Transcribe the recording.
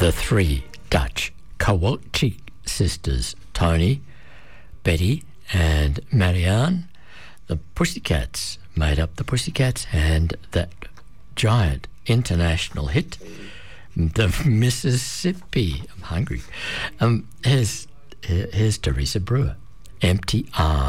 the three Dutch Kowalczyk sisters, Tony, Betty and Marianne. The Pussycats made up the Pussycats, and that giant international hit, the Mississippi. I'm hungry. Here's Teresa Brewer, Empty Arms.